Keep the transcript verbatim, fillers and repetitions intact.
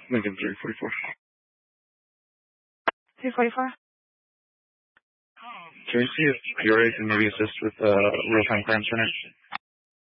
Lincoln three forty-four. three forty-four. Can we see if Peoria can maybe assist with uh, real-time crime center?